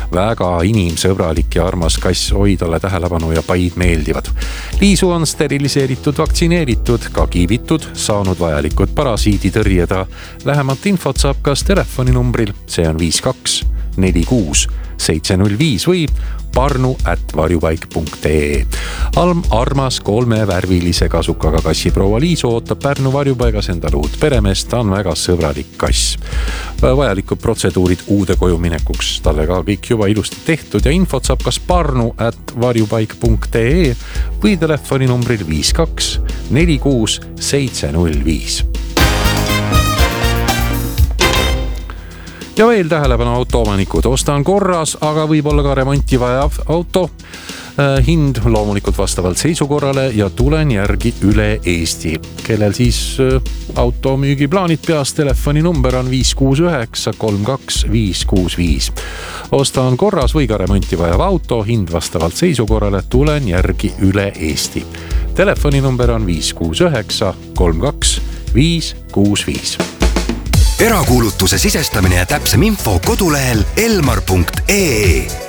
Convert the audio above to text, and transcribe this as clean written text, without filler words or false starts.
Väga inimsõbralik ja armas kass, oi talle tähelepanu ja paid meeldivad. Liisu on steriliseeritud, vaktsineeritud, ka kiibitud, saanud vajalikud parasiidi tõrjeda. Lähemat infot saab kas telefoninumbril, see on 52 46 705 või parnu@varjupaik.ee. Armas 3 värvilise kasukaga kassi proua Liisu ootab Pärnu varjupaigas endal uut peremeest, ta on väga sõbralik kass. Vajalikud protseduurid uude koju minekuks, talle ka kõik juba ilusti tehtud ja infot saab kas parnu@varjupaik.ee või telefoninumbril 52 46 705. Ja veel tähelepanu autoomanikud, ostan korras, aga võib-olla ka remonti vajav auto. Hind loomulikult vastavalt seisukorrale ja tulen järgi üle Eesti. Kellel siis auto müügiplaanid peas, telefoninumber on 569 32 565. Ostan korras või ka remonti vajav auto, hind vastavalt seisukorrale, tulen järgi üle Eesti. Telefoninumber on 569 32 565. Erakuulutuse sisestamine ja täpsem info kodulehel elmar.ee.